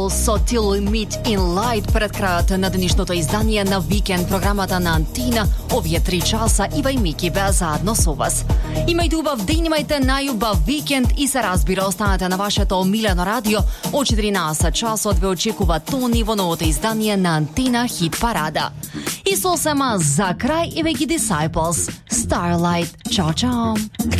со Till We Meet in Light пред крајот на денешното издание на Викенд програмата на Антина. Овие 3 часа Ива и Мики беа заедно со вас. Имајте убав ден, имајте најубав викенд и се разбира, останете на вашето омилено радио. Од 14 часот ве очекува Тони во новото издание на Антина Хит Парада. И сосема за крај Еве ги Disciples, Starlight. Чао, чао!